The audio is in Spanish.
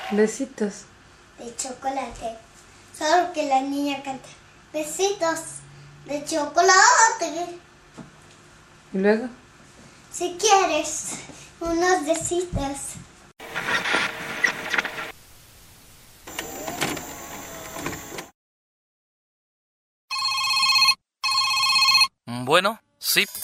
Besitos. de chocolate. Solo que la niña canta besitos de chocolate. ¿Y luego? Si quieres unos besitos. Bueno, sí.